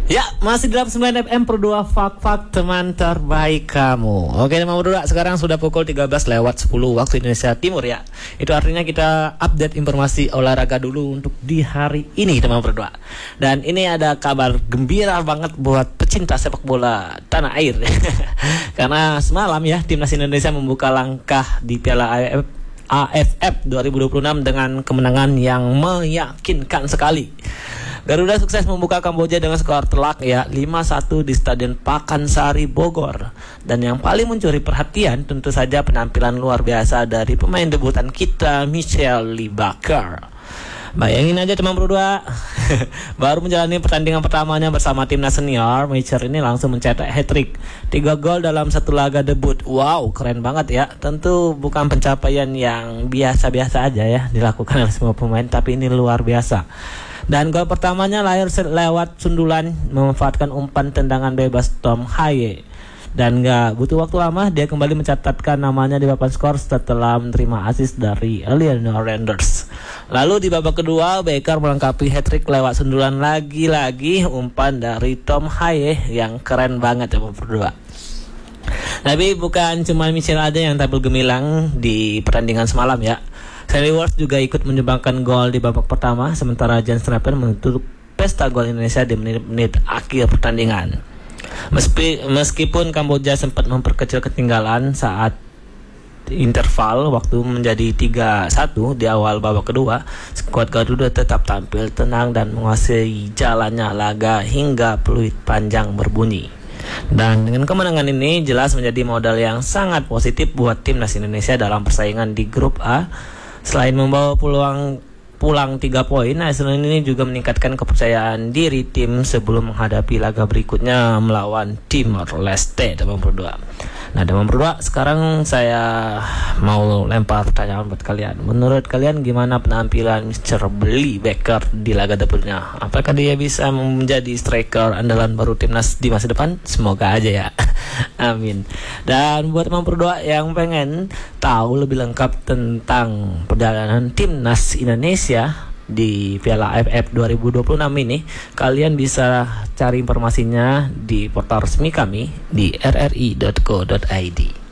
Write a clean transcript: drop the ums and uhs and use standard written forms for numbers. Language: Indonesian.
Ya, masih di 9 FM per 2 Fak teman terbaik kamu. Oke, teman berdua, sekarang sudah pukul 13:10 waktu Indonesia Timur ya. Itu artinya kita update informasi olahraga dulu untuk di hari ini, teman berdua. Dan ini ada kabar gembira banget buat pecinta sepak bola tanah air. Karena semalam ya, timnas Indonesia membuka langkah di Piala AFF 2026 dengan kemenangan yang meyakinkan sekali. Garuda sukses membuka Kamboja dengan skor telak ya 5-1 di Stadion Pakansari Bogor. Dan yang paling mencuri perhatian tentu saja penampilan luar biasa dari pemain debutan kita, Michelle Libaker. Bayangin aja teman berdua, baru menjalani pertandingan pertamanya bersama timnas senior, Michelle ini langsung mencetak hat-trick, 3 gol dalam satu laga debut. Wow, keren banget ya. Tentu bukan pencapaian yang biasa-biasa aja ya dilakukan oleh semua pemain, tapi ini luar biasa. Dan gol pertamanya lahir lewat sundulan memanfaatkan umpan tendangan bebas Tom Haye. Dan gak butuh waktu lama dia kembali mencatatkan namanya di papan skor setelah menerima assist dari Eleanor Renders. Lalu di babak kedua Baker melengkapi hat-trick lewat sundulan lagi-lagi umpan dari Tom Haye yang keren banget ya berdua. Tapi bukan cuma Michelle aja yang tampil gemilang di pertandingan semalam ya. Sally Worth juga ikut menyumbangkan gol di babak pertama, sementara Jan Strapen menutup pesta gol Indonesia di menit-menit akhir pertandingan. Meskipun Kamboja sempat memperkecil ketinggalan saat interval waktu menjadi 3-1 di awal babak kedua, skuad Garuda tetap tampil tenang dan menguasai jalannya laga hingga peluit panjang berbunyi. Dan dengan kemenangan ini jelas menjadi modal yang sangat positif buat timnas Indonesia dalam persaingan di grup A. Selain membawa pulang 3 poin, hasil ini juga meningkatkan kepercayaan diri tim sebelum menghadapi laga berikutnya melawan Timor Leste, teman berdua. Nah, teman berdua, sekarang saya mau lempar pertanyaan buat kalian. Menurut kalian gimana penampilan Mr. Billy Baker di laga debutnya? Apakah dia bisa menjadi striker andalan baru timnas di masa depan? Semoga aja ya. Amin. Dan buat teman berdua yang pengen tahu lebih lengkap tentang perjalanan timnas Indonesia di Piala AFF 2026 ini, kalian bisa cari informasinya di portal resmi kami di rri.co.id.